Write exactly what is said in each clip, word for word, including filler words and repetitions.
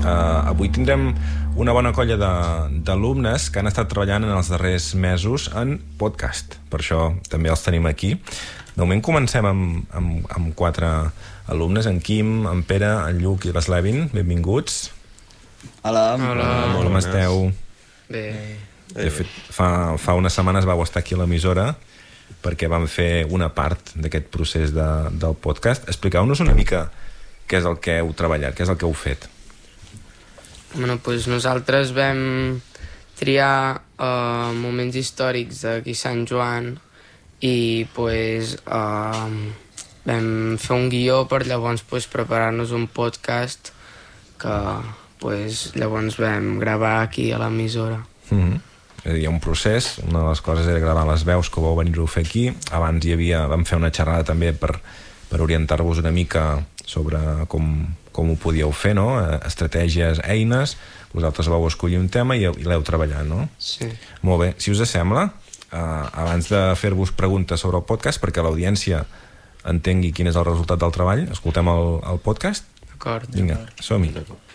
Uh, avui tindrem una bona colla d'alumnes que han estat treballant en els darrers mesos en podcast. Per això també els tenim aquí. De moment comencem amb, amb, amb quatre alumnes, en Quim, en Pere, en Lluc i l'Slevin. Benvinguts. Hola. Hola. Com esteu? Bé. De fet, fa, fa unes setmanes vau estar aquí a l'emissora perquè vam fer una part d'aquest procés de, del podcast. Expliqueu-nos una mica què és el que heu treballat, què és el que heu fet. Bueno, doncs nosaltres vam triar uh, moments històrics d'aquí Sant Joan i pues, uh, vam fer un guió per llavors pues, preparar-nos un podcast que pues, llavors vam gravar aquí a l'emissora. Mm-hmm. És a dir, hi ha un procés, una de les coses era gravar les veus que vau venir-ho a fer aquí. Abans hi havia, vam fer una xerrada també per, per orientar-vos una mica sobre com, com ho podíeu fer, no? Estratègies, eines. Vosaltres vau escollir un tema i, i l'heu treballat, no? Sí. Molt bé. Si us sembla, eh, abans de fer-vos preguntes sobre el podcast, perquè l'audiència entengui quin és el resultat del treball, escoltem el, el podcast? D'acord. Vinga, som-hi.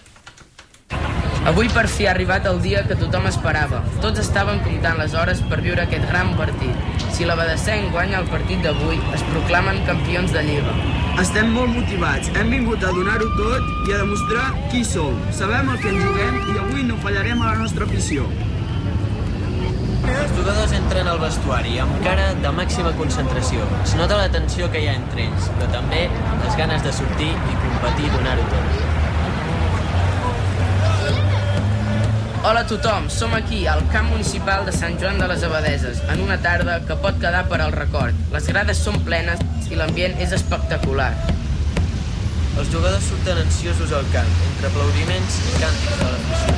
Avui per fi ha arribat el dia que tothom esperava. Tots estaven comptant les hores per viure aquest gran partit. Si l'Abadessenc guanya el partit d'avui, es proclamen campions de Lliga. Estem molt motivats, hem vingut a donar-ho tot i a demostrar qui som. Sabem el que ens juguem i avui no fallarem a la nostra afició. Els jugadors entren al vestuari amb cara de màxima concentració. Es nota la tensió que hi ha entre ells, però també les ganes de sortir i competir i donar-ho tot. Hola a tothom, som aquí, al camp municipal de Sant Joan de les Abadeses, en una tarda que pot quedar per al record. Les grades són plenes i l'ambient és espectacular. Els jugadors surten ansiosos al camp, entre aplaudiments i càntics de l'afició.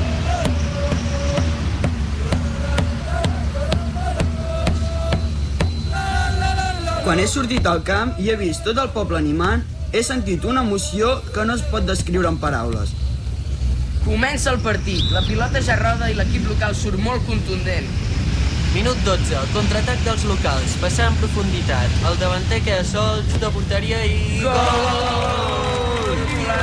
Quan he sortit al camp i he vist tot el poble animant, he sentit una emoció que no es pot descriure en paraules. Comença el partit, la pilota ja roda i l'equip local surt molt contundent. Minut dotze, contraatac dels locals, passar en profunditat. El davanter queda sol, xut a porteria i... Gol!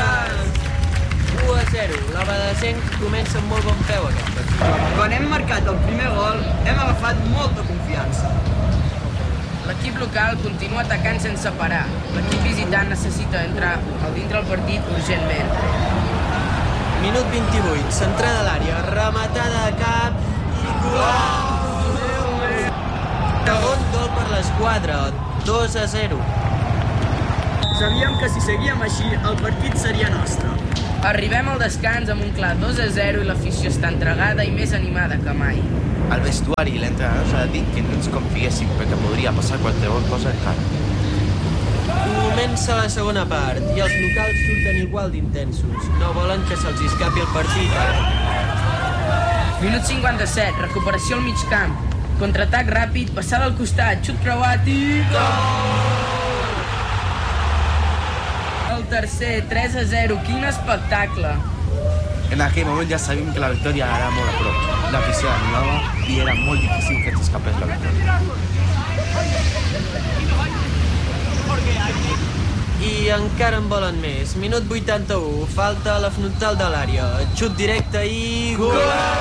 u a zero, l'Abadessenc comença amb molt bon peu aquest partit. Quan hem marcat el primer gol, hem agafat molta confiança. L'equip local continua atacant sense parar. L'equip visitant necessita entrar al dintre del partit urgentment. Minut vint-i-vuit, centrada a l'àrea, rematada a cap i gol! Segon gol per l'esquadra, dos a zero. Sabíem que si seguíem així, el partit seria nostre. Arribem al descans amb un clar dos a zero i l'afició està entregada i més animada que mai. Al vestuari l'entrenador s'ha dit que no ens confiéssim perquè podria passar qualsevol cosa encara. Comença la segona part i els locals surten igual d'intensos. No volen que se'ls escapi el partit. Minut cinquanta-set, recuperació al mig camp. Contraatac ràpid, passada al costat, xut creuat i... Gol! El tercer, tres a zero, quin espectacle! En aquell moment ja sabíem que la victòria era molt a prop. L'afició animava i era molt difícil que ens escapés la victòria. I encara en volen més. Minut vuitanta-u, falta a la frontal de l'àrea. Xut directe i... Gol!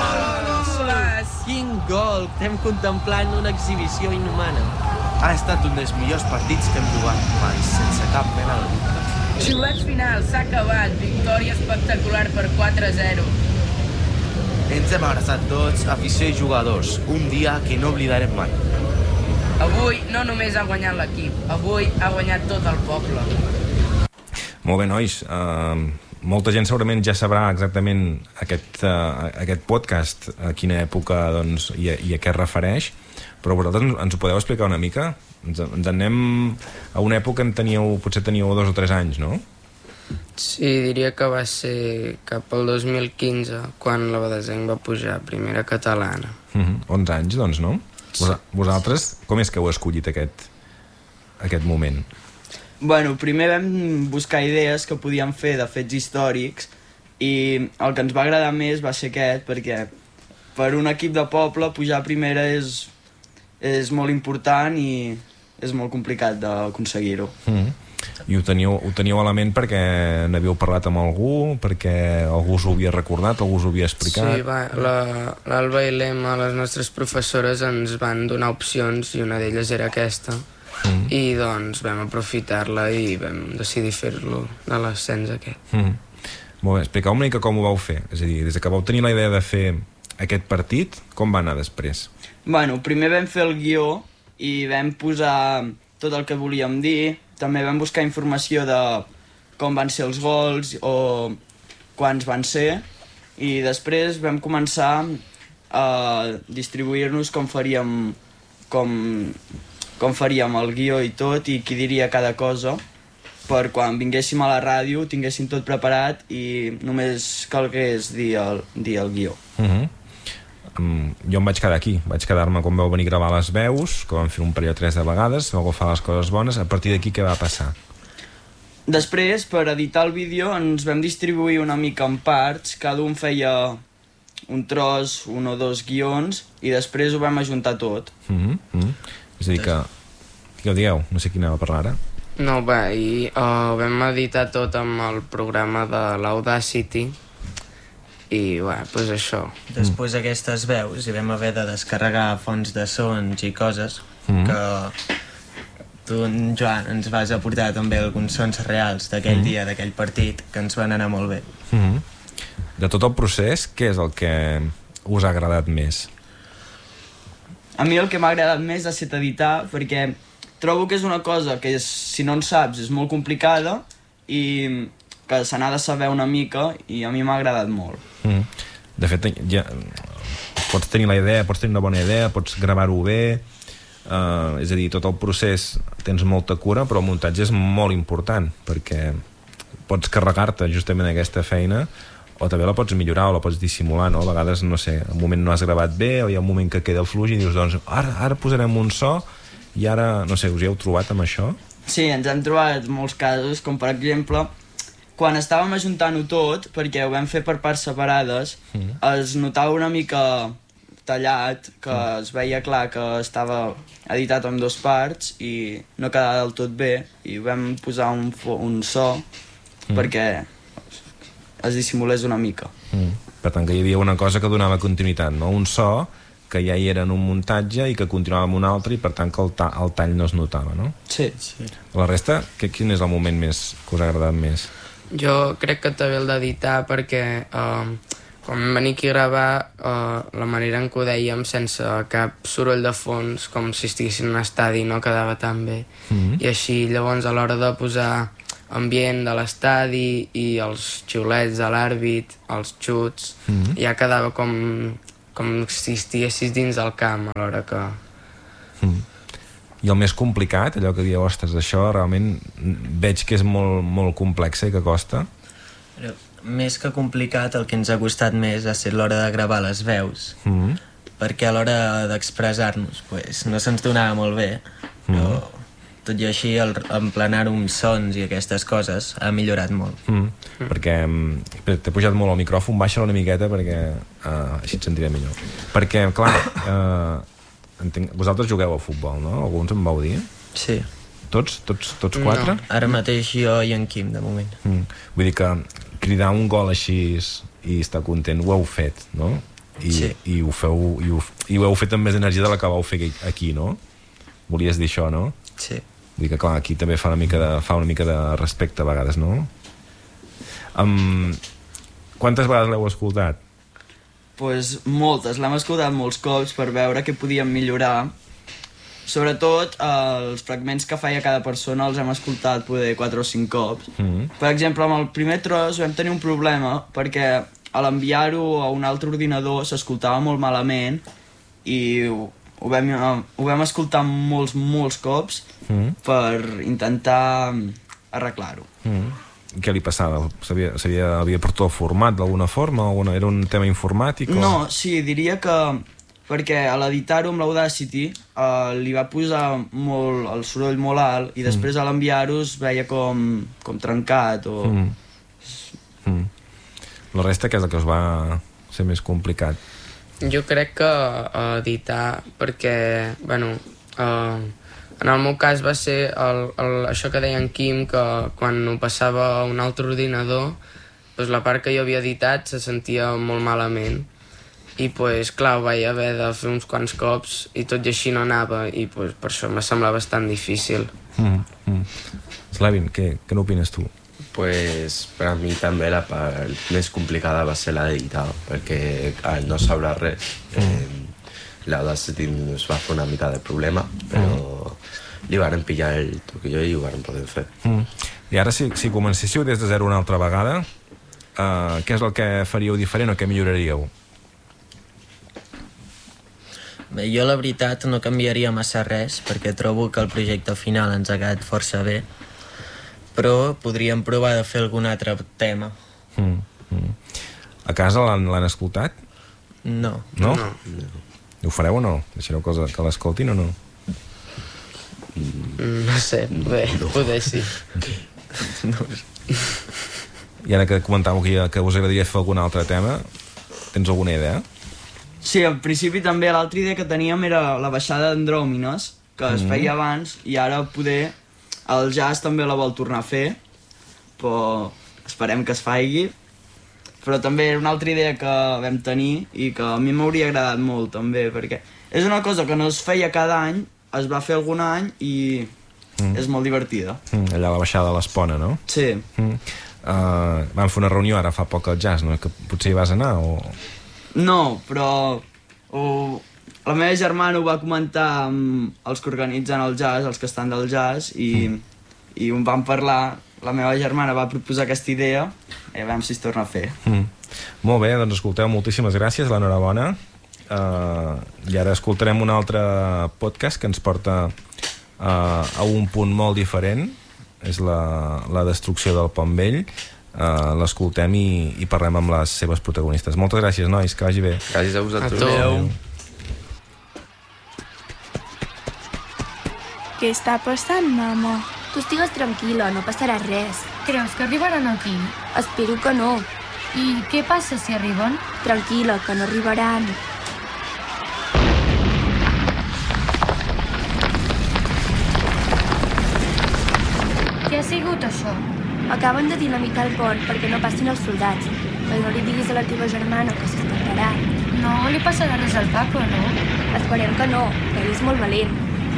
Quin gol! Estem contemplant una exhibició inhumana. Ha estat un dels millors partits que hem jugat mai, sense cap mena de dubte. Xiulet final, s'ha acabat. Victòria espectacular per quatre a zero. Ens hem abraçat tots, afició i jugadors. Un dia que no oblidarem mai. Avui no només ha guanyat l'equip, avui ha guanyat tot el poble. Molt bé, nois. Uh, molta gent segurament ja sabrà exactament aquest, uh, aquest podcast, a quina època doncs, i, a, i a què es refereix, però vosaltres ens ho podeu explicar una mica? Ens, ens anem a una època en teníeu, potser teníeu dos o tres anys, no? Sí, diria que va ser cap al dos mil quinze, quan l'Abadessenc va pujar a primera catalana. Uh-huh. onze anys, doncs, no? Vosaltres, com és que heu escollit aquest, aquest moment? Bueno, primer vam buscar idees que podíem fer de fets històrics i el que ens va agradar més va ser aquest, perquè per un equip de poble pujar a primera és, és molt important i és molt complicat d'aconseguir-ho. Mm-hmm. I ho teníeu, ho teníeu a la ment perquè n'havíeu parlat amb algú, perquè algú us ho havia recordat, algú us ho havia explicat? Sí, va, l'Alba i l'Emma, les nostres professores, ens van donar opcions i una d'elles era aquesta. Mm. I doncs vam aprofitar-la i vam decidir fer-lo de l'ascens aquest. Mm. Molt bé, expliqueu una mica com ho vau fer. És a dir, des que vau tenir la idea de fer aquest partit, com va anar després? Bueno, primer vam fer el guió i vam posar tot el que volíem dir. També vam buscar informació de com van ser els gols o quants van ser. I després vam començar a distribuir-nos com faríem, com, com faríem el guió i tot, i qui diria cada cosa, per quan vinguéssim a la ràdio tinguéssim tot preparat i només calgués dir el, dir el guió. Uh-huh. Um, jo em vaig quedar aquí, vaig quedar-me quan vau venir a gravar les veus, que vam fer un parell o tres de vegades, vau agafar les coses bones. A partir d'aquí què va passar? Després, per editar el vídeo, ens vam distribuir una mica en parts, cada un feia un tros, un o dos guions, i després ho vam ajuntar tot. Uh-huh. Uh-huh. És a dir que... Digueu, digueu, no sé qui anava a parlar ara. No, bé, i uh, vam editar tot amb el programa de l'Audacity i, bé, doncs això. Després aquestes veus i vam haver de descarregar fonts de sons i coses mm. que tu, en Joan, ens vas aportar també alguns sons reals d'aquell mm. dia, d'aquell partit, que ens van anar molt bé. Mm. De tot el procés, què és el que us ha agradat més? A mi el que m'ha agradat més ha estat editar, perquè trobo que és una cosa que, és, si no en saps, és molt complicada i que se n'ha de saber una mica, i a mi m'ha agradat molt. Mm. De fet, ja, pots tenir la idea, pots tenir una bona idea, pots gravar-ho bé, uh, és a dir, tot el procés tens molta cura, però el muntatge és molt important, perquè pots carregar-te justament aquesta feina, o també la pots millorar o la pots dissimular, no? A vegades, no sé, un moment no has gravat bé, o hi ha un moment que queda fluix i dius, doncs, ara, ara posarem un so, i ara, no sé, us hi heu trobat amb això? Sí, ens hem trobat molts casos, com per exemple, quan estàvem ajuntant-ho tot, perquè ho vam fer per parts separades, mm. es notava una mica tallat, que mm. es veia clar que estava editat en dues parts i no quedava del tot bé, i vam posar un, un so mm. perquè es dissimulés una mica. Mm. Per tant, que hi havia una cosa que donava continuïtat, no? Un so que ja hi era en un muntatge i que continuava amb un altre, i per tant que el, ta el tall no es notava, no? Sí. sí. La resta, que, quin és el moment més que us ha agradat més? Jo crec que també el d'editar, perquè eh, quan vam venir aquí a gravar, eh, la manera en què ho dèiem sense cap soroll de fons, com si estiguessin en un estadi, no quedava tan bé. Mm-hmm. I així llavors a l'hora de posar ambient de l'estadi i els xiulets de l'àrbit, els xuts, mm-hmm. ja quedava com, com si estiguessis dins del camp a l'hora que... Mm. I el més complicat, allò que dieu, ostres, això realment veig que és molt, molt complexa i que costa? Però, més que complicat, el que ens ha costat més ha estat l'hora de gravar les veus, mm-hmm. perquè a l'hora d'expressar-nos pues, no se'ns donava molt bé, però mm-hmm. tot i així el emplenar-ho amb sons i aquestes coses ha millorat molt. Mm-hmm. Mm. Perquè t'he pujat molt el micròfon, baixa-lo una miqueta perquè uh, així et sentiré millor. Perquè, clar... Uh, Entenc, vosaltres jugueu a futbol, no? Alguns em vau dir? Sí. Tots? Tots, tots quatre? No, ara mateix jo i en Quim, de moment. Mm. Vull dir que cridar un gol així i estar content, ho heu fet, no? I, sí. I ho feu, i ho, i ho heu fet amb més energia de la que vau fer aquí, no? Volies dir això, no? Sí. Vull dir que, clar, aquí també fa una mica de, fa una mica de respecte a vegades, no? Um, quantes vegades l'heu escoltat? Pues moltes, l'hem escoltat molts cops per veure què podíem millorar. Sobretot els fragments que feia cada persona els hem escoltat poder quatre o cinc cops. Mm-hmm. Per exemple, amb el primer tros vam tenir un problema perquè a l'enviar-ho a un altre ordinador s'escoltava molt malament i ho, ho, vam, ho vam escoltar molts, molts cops mm-hmm. per intentar arreglar-ho. Mm-hmm. Què li passava? Sabia, sabia, havia perdut el format d'alguna forma? Alguna, era un tema informàtic? O... No, sí, diria que perquè a l'editar-ho amb l'Audacity eh, li va posar molt, el soroll molt alt i després mm. a l'enviar-ho es veia com, com trencat o... Mm. Mm. La resta, què és el que us va ser més complicat? Jo crec que uh, editar, perquè, bueno, uh, En el meu cas va ser el, el, això que deia en Quim, que quan ho passava a un altre ordinador, doncs la part que jo havia editat se sentia molt malament. I pues, clar, ho vaig haver de fer uns quants cops i tot i així no anava, i pues, per això me semblava bastant difícil. Mm, mm. Slavin, què, què n'opines tu? Pues per a mi també la part més complicada va ser la d'editar, perquè al no saber res, eh, l'Audacity ens va fer una mica de problema, però li varen pillar el truquillo i ho varen poder fer. Mm. I ara, si, si comencéssiu des de zero una altra vegada, uh, què és el que faríeu diferent o què milloraríeu? Bé, jo la veritat no canviaria massa res, perquè trobo que el projecte final ens ha quedat força bé, però podríem provar de fer algun altre tema. Mm. Mm. A casa l'han escoltat? No. No? No. No. I ho fareu o no? Deixareu que, que l'escoltin o no? No sé, bé, poder sí. No. I ara que comentàveu que, que us agradaria fer algun altre tema, tens alguna idea? Sí, al principi també l'altra idea que teníem era la baixada d'Andròmines, que es feia abans, i ara poder el jazz també la vol tornar a fer, però esperem que es faci. Però també era una altra idea que vam tenir i que a mi m'hauria agradat molt també, perquè és una cosa que no es feia cada any, es va fer algun any i mm. és molt divertida. Mm, allà a la baixada de l'Espona, no? Sí. Mm. Uh, vam fer una reunió ara fa poc al jazz, no? Que potser hi vas anar o... No, però ho... la meva germana ho va comentar amb els que organitzen el jazz, els que estan del jazz, i, mm. i ho vam parlar. La meva germana va proposar aquesta idea i a veure si es torna a fer. Mm. Molt bé, doncs escolteu, moltíssimes gràcies, l'enhorabona. Uh, I ara escoltarem un altre podcast que ens porta uh, a un punt molt diferent. És la, la destrucció del Pont Vell. Uh, l'escoltem i, i parlem amb les seves protagonistes. Moltes gràcies, nois, que vagi bé. Gràcies a vosaltres. Adéu. Què està passant, mama? Tu estigues tranquil·la, no passarà res. Creus que arribaran aquí? Espero que no. I què passa si arriben? Tranquil·la, que no arribaran. Què ha sigut això? Acaben de dinamitar el pont perquè no passin els soldats. Però no li diguis a la teva germana que s'espantarà. No li passarà res al Paco, no? Esperem que no, que ell és molt valent.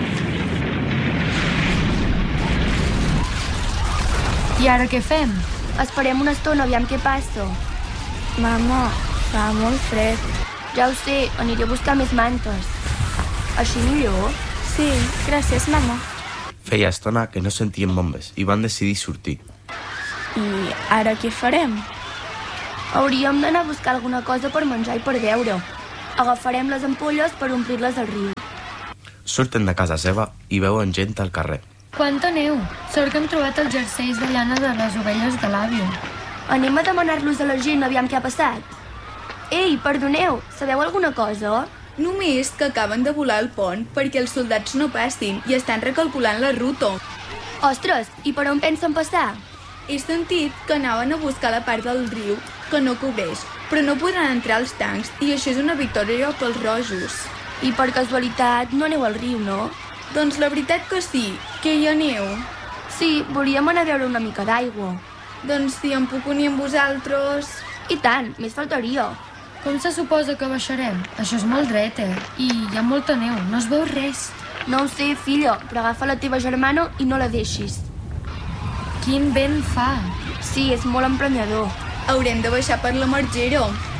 I ara què fem? Esperem una estona, aviam què passa. Mama, fa molt fred. Ja ho sé, aniré a buscar més mantes. Així millor? Sí, gràcies, mama. Feia estona que no sentien bombes i van decidir sortir. I ara què farem? Hauríem d'anar a buscar alguna cosa per menjar i per beure. Agafarem les ampolles per omplir-les al riu. Surten de casa seva i veuen gent al carrer. Quanta neu! Sort que hem trobat els jerseis de llana de les ovelles de l'àvio. Anem a demanar-los a la gent aviam què ha passat. Ei, perdoneu, sabeu alguna cosa? Només que acaben de volar el pont perquè els soldats no passin i estan recalculant la ruta. Ostres, i per on pensen passar? He sentit que anaven a buscar la part del riu que no cobreix, però no podran entrar els tancs i això és una victòria pels rojos. I per casualitat no aneu al riu, no? Doncs la veritat que sí, que hi aneu. Sí, volíem anar a veure una mica d'aigua. Doncs si em puc unir amb vosaltres... I tant, més faltaria. Com se suposa que baixarem? Això és molt dret, eh? I hi ha molta neu, no es veu res. No ho sé, filla, però agafa la teva germana i no la deixis. Quin vent fa! Sí, és molt emprenyador. Haurem de baixar per la margera.